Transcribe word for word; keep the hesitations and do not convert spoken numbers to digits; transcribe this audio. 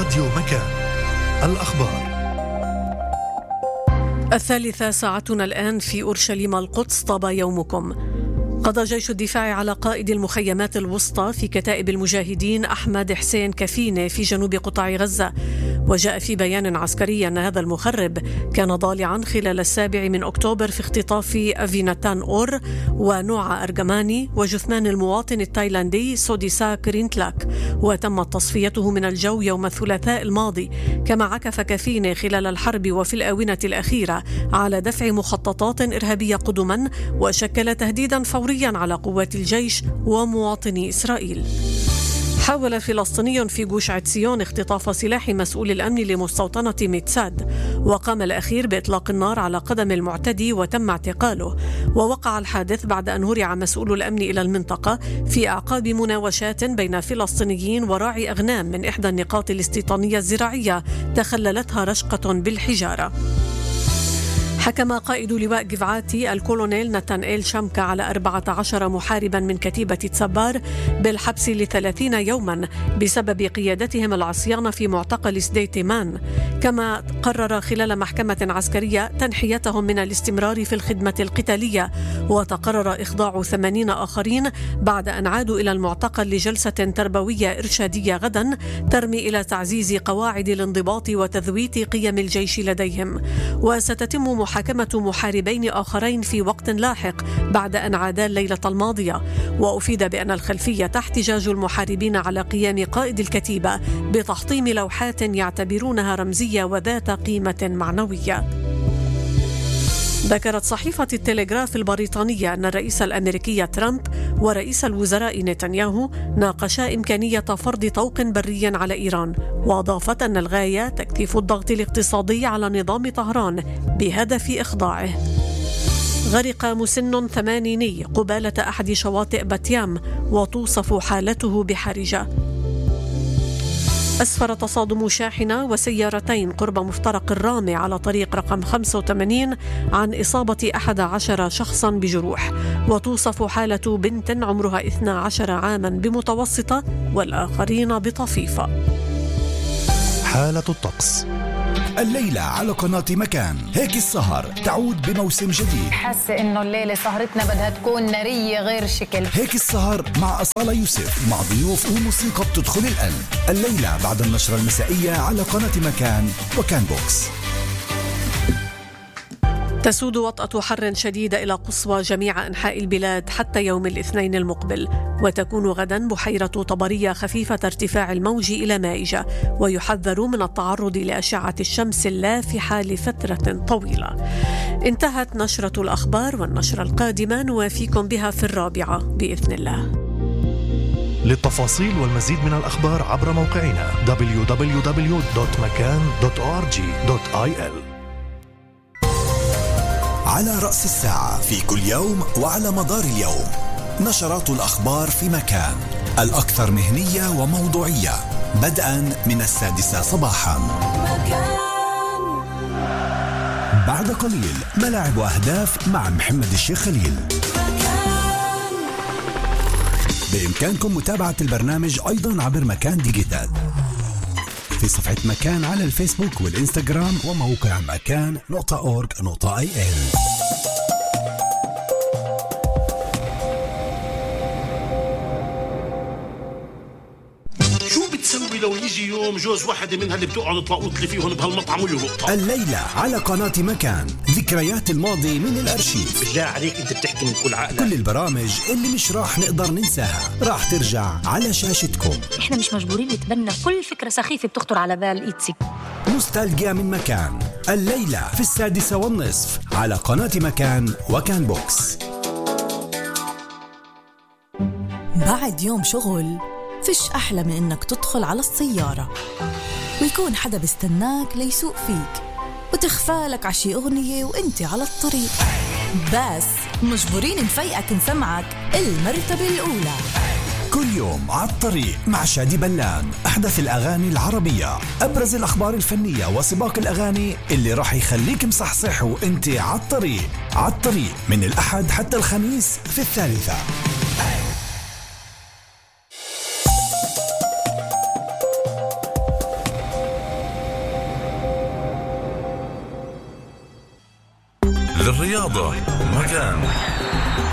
راديو مكان. الأخبار. الثالثة ساعتنا الآن في أورشليم القدس. طاب يومكم. قضى جيش الدفاع على قائد المخيمات الوسطى في كتائب المجاهدين أحمد حسين كفينة في جنوب قطاع غزة. وجاء في بيان عسكري أن هذا المخرب كان ضالعا خلال السابع من أكتوبر في اختطاف أفيناتان أور ونوع أرجماني وجثمان المواطن التايلاندي سوديسا كرينتلاك، وتم تصفيته من الجو يوم الثلاثاء الماضي. كما عكف كفينة خلال الحرب وفي الآونة الأخيرة على دفع مخططات إرهابية قدما، وشكل تهديدا فوريا على قوات الجيش ومواطني إسرائيل. حاول فلسطيني في جوش عتسيون اختطاف سلاح مسؤول الأمن لمستوطنة ميتساد، وقام الأخير بإطلاق النار على قدم المعتدي وتم اعتقاله. ووقع الحادث بعد أن هرع مسؤول الأمن إلى المنطقة في أعقاب مناوشات بين فلسطينيين وراعي أغنام من إحدى النقاط الاستيطانية الزراعية تخللتها رشقة بالحجارة. حكم قائد لواء جفعاتي الكولونيل نتانئيل شمكة على أربعة عشر محاربا من كتيبة تسبار بالحبس لثلاثين يوما بسبب قيادتهم العصيان في معتقل سديتمان. كما قرر خلال محكمة عسكرية تنحيتهم من الاستمرار في الخدمة القتالية، وتقرر إخضاع ثمانين آخرين بعد أن عادوا إلى المعتقل لجلسة تربوية إرشادية غدا ترمي إلى تعزيز قواعد الانضباط وتذويت قيم الجيش لديهم. وستتم محاكمة محاربين آخرين في وقت لاحق بعد أن عادا الليلة الماضية. وأفيد بأن الخلفية احتجاج المحاربين على قيام قائد الكتيبة بتحطيم لوحات يعتبرونها رمزية وذات قيمة معنوية. ذكرت صحيفة التلغراف البريطانية أن الرئيس الأمريكي ترامب ورئيس الوزراء نتنياهو ناقشا إمكانية فرض طوق بري على إيران، وأضافت أن الغاية تكثيف الضغط الاقتصادي على نظام طهران بهدف إخضاعه. غرق مسن ثمانيني قبالة أحد شواطئ باتيام وتوصف حالته بحرجة. أسفر تصادم شاحنة وسيارتين قرب مفترق الرامي على طريق رقم خمسة وثمانين عن إصابة أحد عشر شخصا بجروح، وتوصف حالة بنت عمرها اثني عشر عاما بمتوسطة والآخرين بطفيفة. حالة الطقس الليلة على قناة مكان. هيك السهر تعود بموسم جديد. حاسة إنه الليلة سهرتنا بدها تكون نارية غير شكل. هيك السهر مع أصالة يوسف، مع ضيوف وموسيقى بتدخل القلب. الليلة بعد النشرة المسائية على قناة مكان وكان بوكس. تسود وطأة حر شديدة إلى قصوى جميع أنحاء البلاد حتى يوم الاثنين المقبل، وتكون غدا بحيرة طبرية خفيفة ارتفاع الموج إلى مائجة، ويحذر من التعرض لأشعة الشمس اللافحة لفترة طويلة. انتهت نشرة الأخبار، والنشرة القادمة نوافيكم بها في الرابعة بإذن الله. للتفاصيل والمزيد من الأخبار عبر موقعنا دبليو دبليو دبليو دوت مكان دوت أو آر جي دوت آي إل. على رأس الساعة في كل يوم وعلى مدار اليوم نشرات الأخبار في مكان، الأكثر مهنية وموضوعية، بدءا من السادسة صباحا. مكان. بعد قليل ملاعب وأهداف مع محمد الشيخ خليل. مكان. بإمكانكم متابعة البرنامج أيضا عبر مكان ديجيتال في صفحة مكان على الفيسبوك والإنستغرام وموقع مكان نقطة أورج نقطة آي إل. لو يجي يوم جوز واحدة منها اللي بتقعد تلاقوط لي فيهم بهالمطعم ويهبطها. الليلة على قناة مكان ذكريات الماضي من الأرشيف. بالله عليك انت بتحكي من كل عقلك. كل البرامج اللي مش راح نقدر ننساها راح ترجع على شاشتكم. احنا مش مجبورين نتبنى كل فكرة سخيفة بتخطر على بال إيتسي. نوستالجيا من مكان الليلة في السادسة والنصف على قناة مكان وكان بوكس. بعد يوم شغل فيش أحلى من إنك تدخل على السيارة ويكون حدا بيستناك ليسوق فيك وتخفالك عشي أغنية وإنت على الطريق، بس مجبورين نفيقك نسمعك المرتبة الأولى. كل يوم على الطريق مع شادي بلان، أحدث الأغاني العربية، أبرز الأخبار الفنية وسباق الأغاني اللي راح يخليك مصحصح وإنت على الطريق. على الطريق من الأحد حتى الخميس في الثالثة. للرياضة مكان.